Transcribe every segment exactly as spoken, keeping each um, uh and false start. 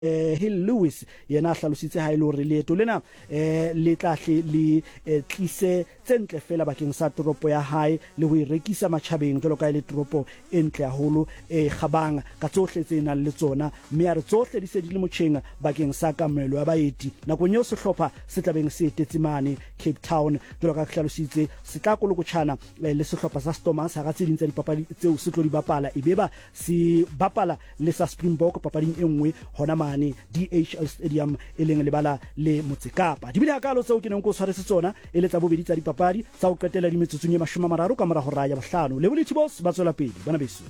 eh Hill Lewis yena hlalositse ha ile hore leeto lena eh le tlahle le tlise tsentle fela bakeng sa toropo ya hae le ho irekisa matjhabeng jalo ka ile toropo entle haholo e khabang ka tsohle tse nang le tsona mme ya re tsohle di se di le motjheng bakeng sa kamelo ya baeti nakong eo sehlopha se tlabeng se etetse Cape Town jalo ka hlalositse se tla kolokotshana le sehlopha sa Stormers ha ga tse ding tsa dipapadi tseo se tlo di bapala ebeba se bapala le sa Springbok papading e nngwe hona D H L Stadium e leng lebala le Motsekapa di bile hakalo tseo ke neng go tshwaretse tsona e le tsa bobedi tsa dipapadi tsa o qetela di metsotsong e mashome a mararo ka mora ho raya bohlano le boleti boss ba tswela pele bana beso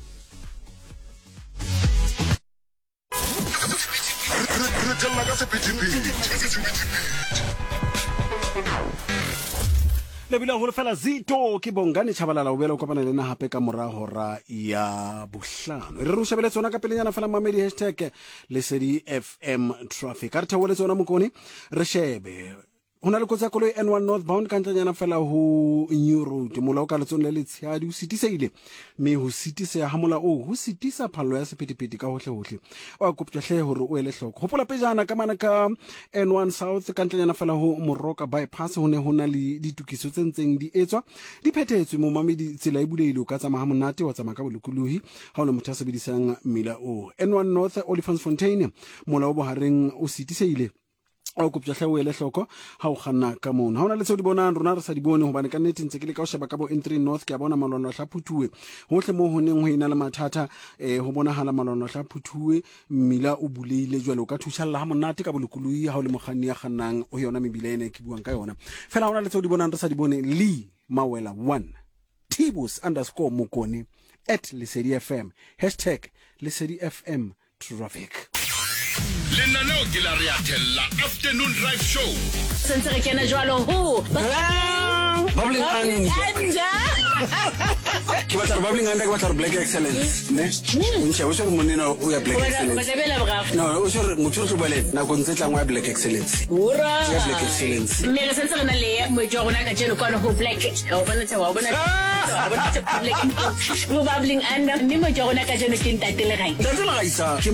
le bila ho fela Zito ke bongane tshabalala o bela o kopana le nna hape ka mora hora ya bohlano re re shebele tsona ka pelenyana fela mamedi hashtag Lesedi F M traffic ka re thawele tsona mokone re shebe hona le kotsa koloi N one northbound ka ntanyana fela ho New Road mola o ka letsong le le tshadi o sitiseile me ho sitise ha mola o ho sitisa phalo ya sepetipeti ka hohle hohle o a koptja hle hore o ele hloko hopola pejana ka mana ka N one south ka ntanyana fela ho Moroka bypass ho ne hona le ditukiso tse ntseng di etswa di phethetswe mo mamedi tsela e buleile o ka tsama ha monate wa tsama ka bolokolohi ha o le motho a sebedisang mila o N one north Olifantsfontein mola o bohareng o sitiseile o koptja hle o ele hloko ha o kganna ka mona ha ona le tseo di bonang rona re sa di bone hobane ka nnete ntse ke le ka o sheba ka bo N three north ke a bona malwana a hlaphutuwe hohle mo honeng ho ina le mathata eh ho bona hala malwana a hlaphutuwe mmila o buleile jwale o ka thushalla ha monate ka bolokolohi ha o le moghanni ya khannang o yona mebila ene ke buang ka yona fela ha ona le tseo di bonang re sa di bone Lee Mawela one Tibus underscore Mokone at Lesedi F M hashtag Lesedi F M traffic Lenaneo ke la re atella afternoon drive show sentse re kena jwalo ho bubbling anda ke batla bubbling anda ke batla black excellence ne ntsha o se mo nena o ya black excellence no o se motho o bale na go ntse tlangwa black excellence ura ya black excellence me re sentse re na le mo jo rona ka jeno ka ho black o bona tsa wa bona bubbling anda ni mo jo rona ka jeno ke ntatele gae ntatele gaisa